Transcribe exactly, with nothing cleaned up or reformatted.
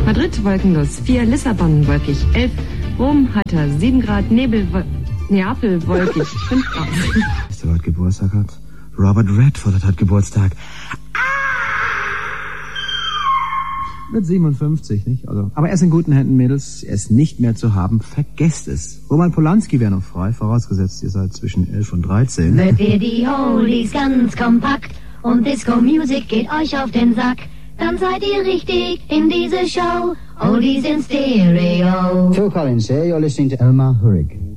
Madrid wolkenlos vier, Lissabon wolkig elf, Rom hat er sieben Grad, Nebel, Neapel wolkig fünf Grad. Wisst ihr, wer heute Geburtstag hat? Robert Redford hat heute Geburtstag. Wird siebenundfünfzig, nicht? Also, aber er ist in guten Händen, Mädels. Er ist nicht mehr zu haben. Vergesst es. Roman Polanski wäre noch frei, vorausgesetzt, ihr seid zwischen elf und dreizehn. Hört ihr die Oldies ganz kompakt und Disco-Music geht euch auf den Sack, dann seid ihr richtig in diese Show. Oldies in Stereo. Phil Collins here. You're listening to Elmer Hurrig.